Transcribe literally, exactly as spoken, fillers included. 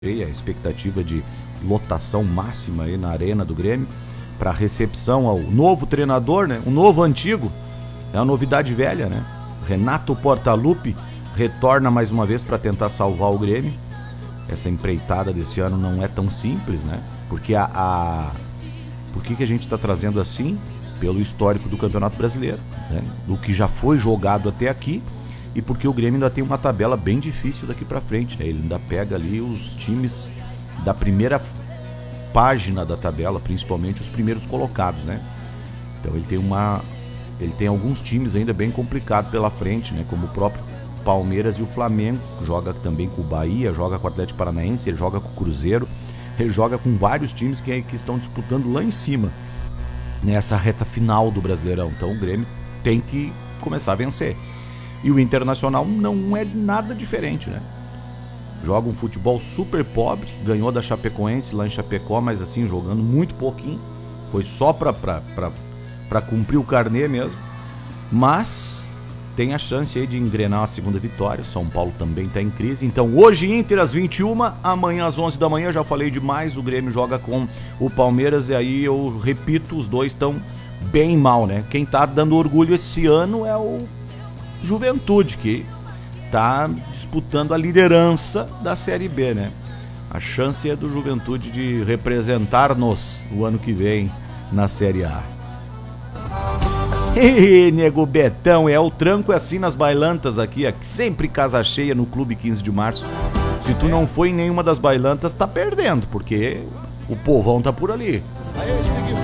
cheia, a expectativa de lotação máxima aí na arena do Grêmio, para recepção ao novo treinador, né? Um novo antigo, é uma novidade velha, né? Renato Portaluppi retorna mais uma vez para tentar salvar o Grêmio. Essa empreitada desse ano não é tão simples, né? Porque a... a... Por que que a gente está trazendo assim? Pelo histórico do Campeonato Brasileiro, né? Do que já foi jogado até aqui, e porque o Grêmio ainda tem uma tabela bem difícil daqui para frente, né? Ele ainda pega ali os times da primeira página da tabela, principalmente os primeiros colocados, né? Então ele tem uma... ele tem alguns times ainda bem complicados pela frente, né? Como o próprio Palmeiras e o Flamengo, joga também com o Bahia, joga com o Atlético Paranaense, ele joga com o Cruzeiro, ele joga com vários times que, que estão disputando lá em cima, nessa reta final do Brasileirão. Então o Grêmio tem que começar a vencer. E o Internacional não é nada diferente, né? Joga um futebol super pobre, ganhou da Chapecoense lá em Chapecó, mas assim, jogando muito pouquinho. Foi só pra, pra, pra, pra cumprir o carnê mesmo. Mas tem a chance aí de engrenar a segunda vitória. São Paulo também tá em crise. Então hoje Inter às vinte e uma, amanhã às onze da manhã, já falei demais, o Grêmio joga com o Palmeiras. E aí eu repito, os dois estão bem mal, né? Quem tá dando orgulho esse ano é o Juventude, que tá disputando a liderança da Série B, né? A chance é do Juventude de representar-nos o ano que vem na Série A. Ih, nego Betão, é o tranco assim nas bailantas aqui, aqui, sempre casa cheia no Clube quinze de março. Se tu não foi em nenhuma das bailantas, tá perdendo, porque o povão tá por ali.